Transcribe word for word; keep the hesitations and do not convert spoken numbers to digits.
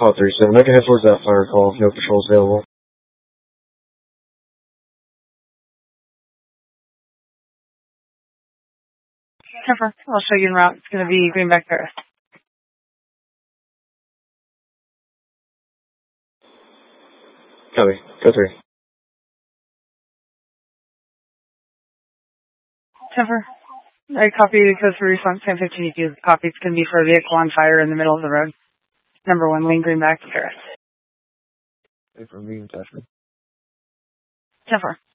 Pod three seven, I can head towards that fire call if no patrols available. Temper, I'll show you en route. It's going to be Greenback Terrace. Copy. Go three. Temper, I copy code for response ten fifteen. You copy. It's going to be for a vehicle on fire in the middle of the road. Number one lane, Greenback Terrace. Wait for me, attachment. Temper.